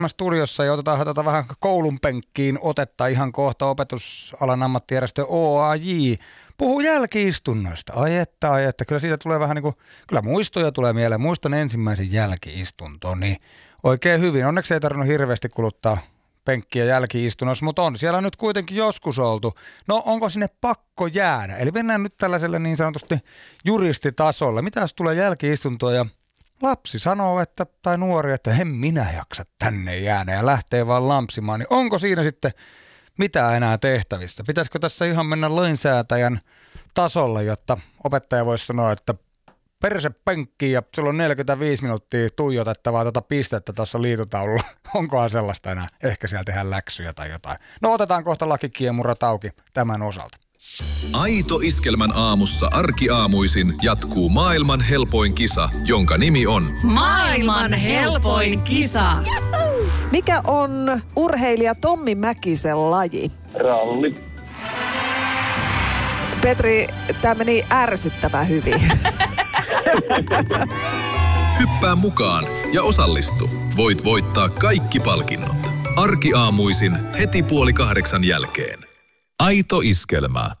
studiossa ja otetaan vähän koulun penkkiin otetta ihan kohta. Opetusalan ammattijärjestö OAJ puhuu jälki-istunnoista. Ai että. Kyllä siitä tulee vähän niin kuin, kyllä muistoja tulee mieleen. Muistan ensimmäisen jälki-istuntoon, niin oikein hyvin. Onneksi ei tarvinnut hirveästi kuluttaa penkkiä jälki-istunnossa, mutta on siellä nyt kuitenkin joskus oltu. No onko sinne pakko jäädä? Eli mennään nyt tällaiselle niin sanotusti juristitasolle. Mitä jos tulee jälki-istuntoa ja lapsi sanoo, tai nuori, että en minä jaksa tänne jäädä ja lähtee vaan lampsimaan, niin onko siinä sitten mitään enää tehtävissä? Pitäisikö tässä ihan mennä lainsäätäjän tasolle, jotta opettaja voisi sanoa, että perse penkkiin ja sulla on 45 minuuttia tuijotettavaa pistettä tuossa liitutaululla. Onkohan sellaista enää? Ehkä siellä tehdään läksyjä tai jotain. No otetaan kohta lakikiemurat auki tämän osalta. Aito Iskelmän aamussa arkiaamuisin jatkuu maailman helpoin kisa, jonka nimi on Maailman helpoin kisa. Mikä on urheilija Tommi Mäkisen laji? Ralli. Petri, tämä meni ärsyttävän hyvin. Hyppää mukaan ja osallistu. Voit voittaa kaikki palkinnot. Arkiaamuisin heti 7:30 jälkeen. Aito Iskelmä.